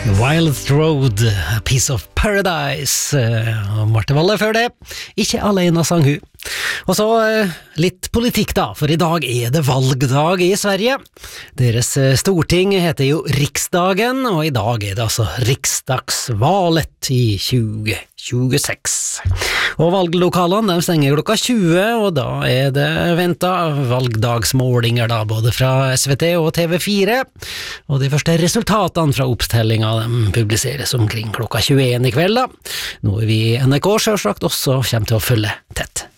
Wild Road, A Piece of Paradise. Marte Valle før det. Ikke alene sang hun. Og så litt politikk da, for i dag det valgdag i Sverige. Deres storting heter jo Riksdagen, og i dag det altså riksdagsvalet i 2026. Og valglokalene, de stenger klokka 20, og da det ventet valgdagsmålinger da, både fra SVT og TV4. Og de første resultatene fra oppstellingen publiseres omkring klokka 21 i kveld da. Noe vi i NRK selvsagt også kommer til å følge tett.